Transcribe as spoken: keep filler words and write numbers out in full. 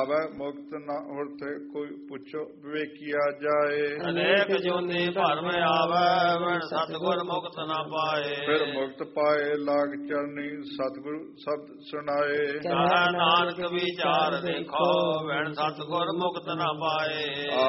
ਆਵੈ ਮੁਕਤ ਨਾ ਹੋਤੇ ਕੋਈ ਪੁੱਛੋ ਵਿਵੇਕੀਆ ਜਾਏ। ਅਨੇਕ ਜੋਨੀ ਭਰਮ ਆਵੈ ਵਣ ਸਤਿਗੁਰ ਮੁਕਤ ਨਾ ਪਾਏ। ਫਿਰ ਮੁਕਤ ਪਾਏ ਲਾਗ ਚਰਨੀ ਸਤਿਗੁਰ ਸ਼ਬਦ ਸੁਣਾਏ। ਕਹੈ ਨਾਨਕ ਵਿਚਾਰ ਦੇਖੋ ਵਣ ਸਤਿਗੁਰ ਮੁਕਤ ਨਾ ਪਾਏ।